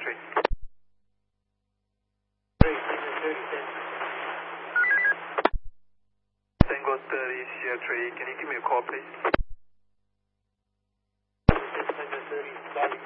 Trey. Tango 30, Sierra Trey. Can you give me a call, please? 30,